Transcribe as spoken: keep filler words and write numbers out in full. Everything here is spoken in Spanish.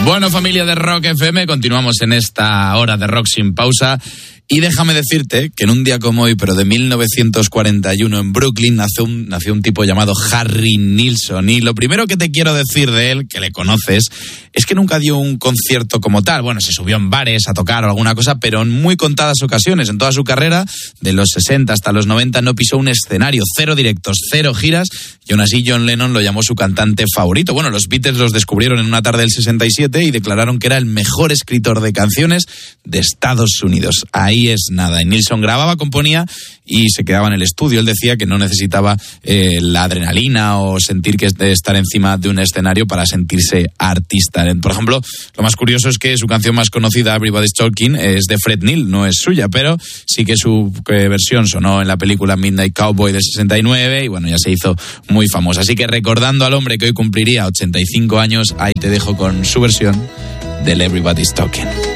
Bueno, familia de Rock F M, continuamos en esta hora de rock sin pausa. Y déjame decirte que en un día como hoy, pero de mil novecientos cuarenta y uno, en Brooklyn, nació un, nació un tipo llamado Harry Nilsson. Y lo primero que te quiero decir de él, que le conoces, es que nunca dio un concierto como tal. Bueno, se subió en bares a tocar o alguna cosa, pero en muy contadas ocasiones. En toda su carrera, de los sesenta hasta los noventa, no pisó un escenario. Cero directos, cero giras. Y aún así John Lennon lo llamó su cantante favorito. Bueno, los Beatles los descubrieron en una tarde del sesenta y siete y declararon que era el mejor escritor de canciones de Estados Unidos. Ahí es nada. Y Nilsson grababa, componía y se quedaba en el estudio. Él decía que no necesitaba eh, la adrenalina o sentir que es de estar encima de un escenario para sentirse artista. Por ejemplo, lo más curioso es que su canción más conocida, Everybody's Talking, es de Fred Neil, no es suya, pero sí que su eh, versión sonó en la película Midnight Cowboy del sesenta y nueve y bueno, ya se hizo muy famosa. Así que recordando al hombre que hoy cumpliría ochenta y cinco años, ahí te dejo con su versión del Everybody's Talking.